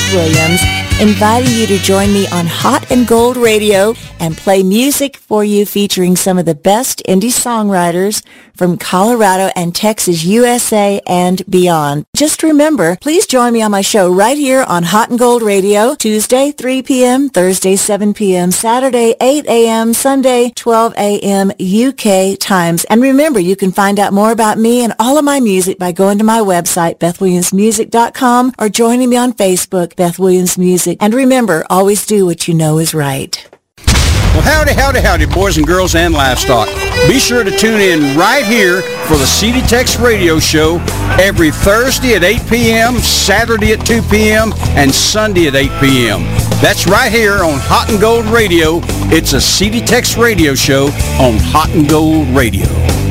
Williams, inviting you to join me on Hot and Gold Radio and play music for you featuring some of the best indie songwriters from Colorado and Texas, USA, and beyond. Just remember, please join me on my show right here on Hot and Gold Radio, Tuesday, 3 p.m., Thursday, 7 p.m., Saturday, 8 a.m., Sunday, 12 a.m. UK times. And remember, you can find out more about me and all of my music by going to my website, BethWilliamsMusic.com, or joining me on Facebook, Beth Williams Music. And remember, always do what you know is right. Well, howdy, howdy, howdy, boys and girls and livestock. Be sure to tune in right here for the CD Tex Radio Show every Thursday at 8 p.m., Saturday at 2 p.m., and Sunday at 8 p.m. That's right here on Hot and Gold Radio. It's a CD Tex Radio Show on Hot and Gold Radio.